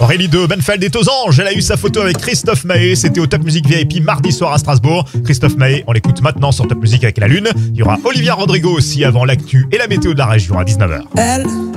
Aurélie de Benfeld est aux anges. Elle a eu sa photo avec Christophe Maé. C'était au Top Music VIP mardi soir à Strasbourg. Christophe Maé, on l'écoute maintenant sur Top Music avec la Lune. Il y aura Olivia Rodrigo aussi avant l'actu et la météo de la région à 19h.